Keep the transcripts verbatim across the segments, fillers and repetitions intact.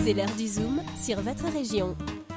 C'est l'heure du Zoom sur votre région.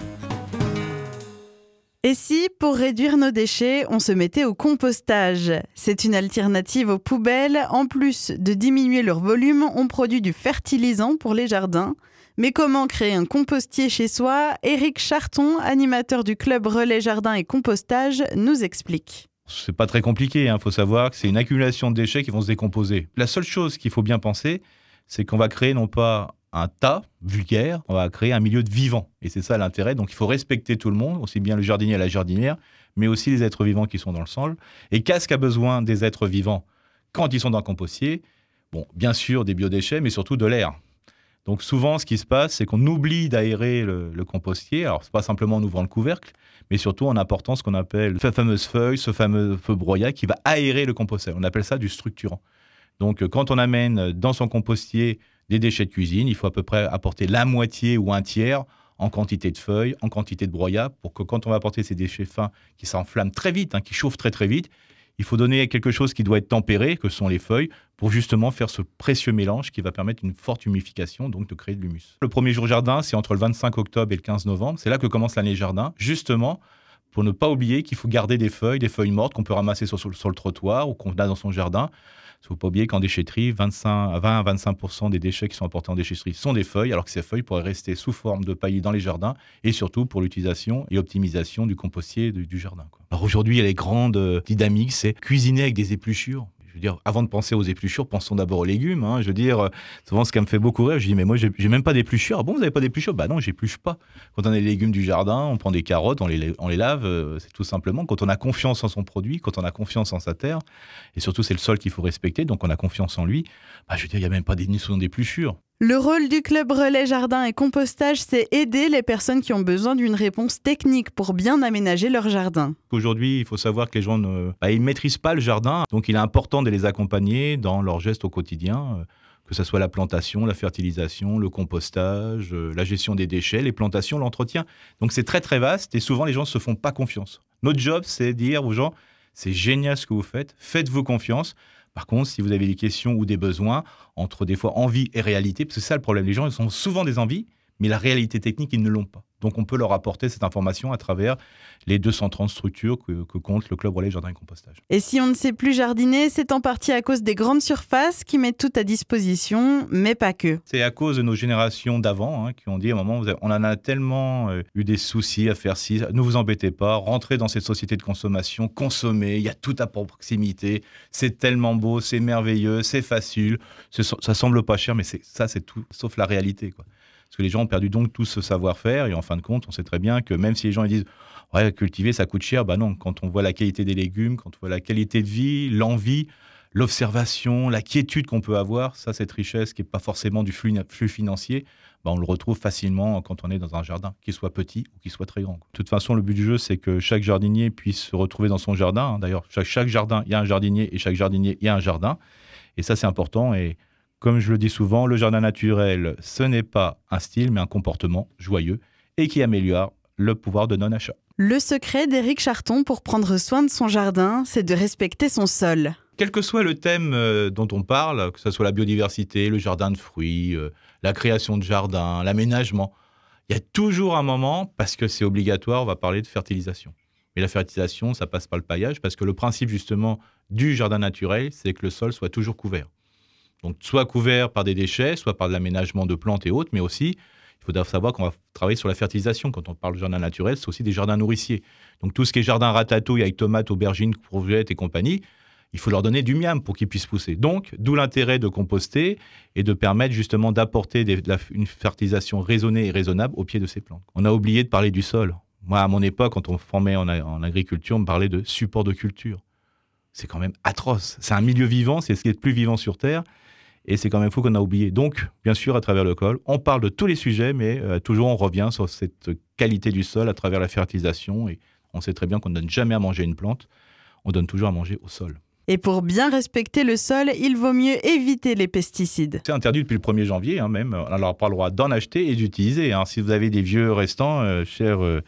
Et si, pour réduire nos déchets, on se mettait au compostage? C'est une alternative aux poubelles. En plus de diminuer leur volume, on produit du fertilisant pour les jardins. Mais comment créer un compostier chez soi? Éric Charton, animateur du club Relais Jardin et Compostage, nous explique. C'est pas très compliqué, il hein. faut savoir que c'est une accumulation de déchets qui vont se décomposer. La seule chose qu'il faut bien penser, c'est qu'on va créer non pas un tas vulgaire, on va créer un milieu de vivant. Et c'est ça l'intérêt. Donc il faut respecter tout le monde, aussi bien le jardinier et la jardinière, mais aussi les êtres vivants qui sont dans le sol. Et qu'est-ce qu'a besoin des êtres vivants quand ils sont dans le compostier? Bon, bien sûr des biodéchets, mais surtout de l'air. Donc souvent, ce qui se passe, c'est qu'on oublie d'aérer le, le compostier. Alors, c'est pas simplement en ouvrant le couvercle, mais surtout en apportant ce qu'on appelle cette fameuse feuille, ce fameux feu broyat qui va aérer le composteur. On appelle ça du structurant. Donc, quand on amène dans son compostier des déchets de cuisine, il faut à peu près apporter la moitié ou un tiers en quantité de feuilles, en quantité de broyat, pour que quand on va apporter ces déchets fins qui s'enflamment très vite, hein, qui chauffent très très vite, il faut donner quelque chose qui doit être tempéré, que sont les feuilles, pour justement faire ce précieux mélange qui va permettre une forte humification, donc de créer de l'humus. Le premier jour jardin, c'est entre le vingt-cinq octobre et le quinze novembre. C'est là que commence l'année jardin, justement pour ne pas oublier qu'il faut garder des feuilles, des feuilles mortes qu'on peut ramasser sur, sur, sur le trottoir ou qu'on a dans son jardin. Il ne faut pas oublier qu'en déchetterie, vingt-cinq à vingt à vingt-cinq pour cent des déchets qui sont apportés en déchetterie sont des feuilles, alors que ces feuilles pourraient rester sous forme de paillis dans les jardins et surtout pour l'utilisation et optimisation du compostier du, du jardin, quoi. Alors aujourd'hui, il y a les grandes euh, dynamiques, c'est cuisiner avec des épluchures. Je veux dire, avant de penser aux épluchures, pensons d'abord aux légumes. Hein. Je veux dire, souvent, ce qui me fait beaucoup rire, je dis, mais moi, j'ai, j'ai même pas d'épluchures. Ah bon, vous n'avez pas d'épluchures? Bah non, j'épluche pas. Quand on a les légumes du jardin, on prend des carottes, on les, on les lave. Euh, c'est tout simplement quand on a confiance en son produit, quand on a confiance en sa terre, et surtout, c'est le sol qu'il faut respecter, donc on a confiance en lui. Bah, je veux dire, il n'y a même pas des notions d'épluchures. Le rôle du club Relais Jardin et Compostage, c'est aider les personnes qui ont besoin d'une réponse technique pour bien aménager leur jardin. Aujourd'hui, il faut savoir que les gens ne bah, ils maîtrisent pas le jardin, donc il est important de les accompagner dans leurs gestes au quotidien, euh, que ce soit la plantation, la fertilisation, le compostage, euh, la gestion des déchets, les plantations, l'entretien. Donc c'est très très vaste et souvent les gens ne se font pas confiance. Notre job, c'est de dire aux gens, c'est génial ce que vous faites, faites-vous confiance. Par contre, si vous avez des questions ou des besoins, entre des fois envie et réalité, parce que c'est ça le problème, les gens ils ont souvent des envies, mais la réalité technique, ils ne l'ont pas. Donc on peut leur apporter cette information à travers les deux cent trente structures que, que compte le club Relais Jardin et Compostage. Et si on ne sait plus jardiner, c'est en partie à cause des grandes surfaces qui mettent tout à disposition, mais pas que. C'est à cause de nos générations d'avant hein, qui ont dit à un moment, on en a tellement euh, eu des soucis à faire ci, ne vous embêtez pas, rentrez dans cette société de consommation, consommez, il y a tout à proximité, c'est tellement beau, c'est merveilleux, c'est facile, c'est, ça semble pas cher, mais c'est, ça c'est tout, sauf la réalité, quoi. Parce que les gens ont perdu donc tout ce savoir-faire et en fin de compte, on sait très bien que même si les gens ils disent « ouais, cultiver, ça coûte cher », bah non, quand on voit la qualité des légumes, quand on voit la qualité de vie, l'envie, l'observation, la quiétude qu'on peut avoir, ça, cette richesse qui n'est pas forcément du flux, flux financier, bah on le retrouve facilement quand on est dans un jardin, qu'il soit petit ou qu'il soit très grand. De toute façon, le but du jeu, c'est que chaque jardinier puisse se retrouver dans son jardin. D'ailleurs, chaque, chaque jardin, il y a un jardinier et chaque jardinier, il y a un jardin. Et ça, c'est important. Et comme je le dis souvent, le jardin naturel, ce n'est pas un style, mais un comportement joyeux et qui améliore le pouvoir de non-achat. Le secret d'Éric Charton pour prendre soin de son jardin, c'est de respecter son sol. Quel que soit le thème dont on parle, que ce soit la biodiversité, le jardin de fruits, la création de jardin, l'aménagement, il y a toujours un moment, parce que c'est obligatoire, on va parler de fertilisation. Mais la fertilisation, ça passe par le paillage, parce que le principe justement du jardin naturel, c'est que le sol soit toujours couvert. Donc, soit couvert par des déchets, soit par de l'aménagement de plantes et autres, mais aussi, il faut savoir qu'on va travailler sur la fertilisation. Quand on parle de jardin naturel, c'est aussi des jardins nourriciers. Donc, tout ce qui est jardin ratatouille avec tomates, aubergines, courgettes et compagnie, il faut leur donner du miam pour qu'ils puissent pousser. Donc, d'où l'intérêt de composter et de permettre justement d'apporter des, de la, une fertilisation raisonnée et raisonnable au pied de ces plantes. On a oublié de parler du sol. Moi, à mon époque, quand on formait en, en agriculture, on me parlait de support de culture. C'est quand même atroce. C'est un milieu vivant, c'est ce qui est le plus vivant sur Terre. Et c'est quand même fou qu'on a oublié. Donc, bien sûr, à travers le col, on parle de tous les sujets, mais euh, toujours on revient sur cette qualité du sol à travers la fertilisation. Et on sait très bien qu'on ne donne jamais à manger une plante, on donne toujours à manger au sol. Et pour bien respecter le sol, il vaut mieux éviter les pesticides. C'est interdit depuis le premier janvier, hein, même. On n'a pas le droit d'en acheter et d'utiliser. Hein. Si vous avez des vieux restants, euh, chers euh,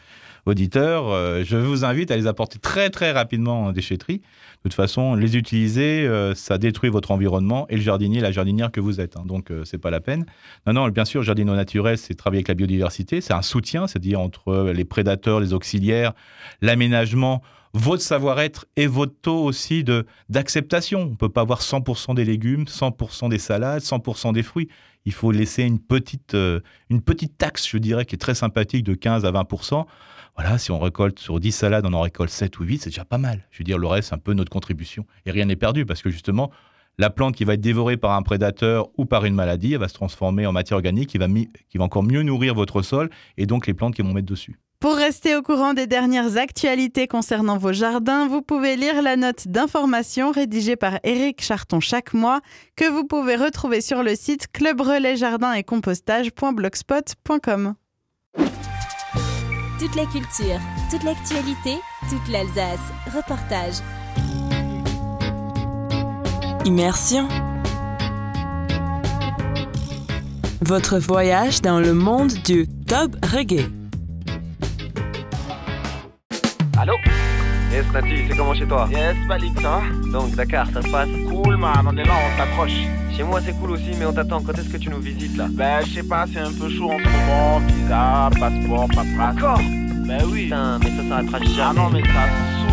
auditeurs, euh, je vous invite à les apporter très très rapidement en déchetterie. De toute façon, les utiliser, euh, ça détruit votre environnement et le jardinier, la jardinière que vous êtes. Hein, donc, euh, c'est pas la peine. Non, non, bien sûr, le jardin au naturel, c'est travailler avec la biodiversité. C'est un soutien, c'est-à-dire entre les prédateurs, les auxiliaires, l'aménagement, votre savoir-être et votre taux aussi de, d'acceptation. On ne peut pas avoir cent pour cent des légumes, cent pour cent des salades, cent pour cent des fruits. Il faut laisser une petite, euh, une petite taxe, je dirais, qui est très sympathique, de quinze à vingt pour cent. Voilà, si on récolte sur dix salades, on en récolte sept ou huit, c'est déjà pas mal. Je veux dire, le reste, c'est un peu notre contribution. Et rien n'est perdu, parce que justement, la plante qui va être dévorée par un prédateur ou par une maladie, elle va se transformer en matière organique qui va, mi- qui va encore mieux nourrir votre sol et donc les plantes qui vont mettre dessus. Pour rester au courant des dernières actualités concernant vos jardins, vous pouvez lire la note d'information rédigée par Éric Charton chaque mois, que vous pouvez retrouver sur le site club relais jardin et compostage point blogspot point com. Toute la culture, toute l'actualité, toute l'Alsace. Reportage. Immersion. Votre voyage dans le monde du dub reggae. Allô? Yes, Nati, c'est comment chez toi? Yes, Malik, ça va? Donc, Dakar, ça se passe? Cool, man, on est là, on t'accroche. Chez moi, c'est cool aussi, mais on t'attend. Quand est-ce que tu nous visites, là? Ben, je sais pas, c'est un peu chaud en ce moment. Visa, passeport, paperasse. Encore? Ben oui. Putain, mais ça s'arrêtera jamais. Ah non, mais ça saoule.